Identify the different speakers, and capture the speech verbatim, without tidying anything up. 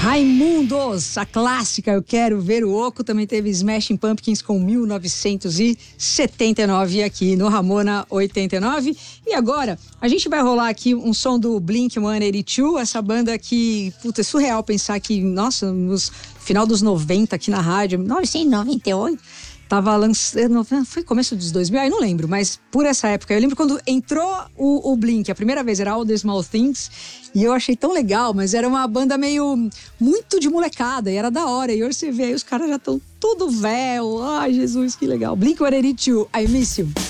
Speaker 1: Raimundos, a clássica Eu Quero Ver o Oco, também teve Smashing Pumpkins com mil novecentos e setenta e nove aqui no Ramona oitenta e nove. E agora, a gente vai rolar aqui um som do Blink cento e oitenta e dois, essa banda que, puta, é surreal pensar que, nossa, no final dos noventa aqui na rádio, mil novecentos e noventa e oito, tava lançando, foi começo dos dois mil, aí não lembro, mas por essa época, eu lembro quando entrou o, o Blink, a primeira vez era All the Small Things, e eu achei tão legal, mas era uma banda meio, muito de molecada, e era da hora, e hoje você vê aí os caras já estão tudo velho, ai Jesus, que legal. Blink cento e oitenta e dois, I Miss You.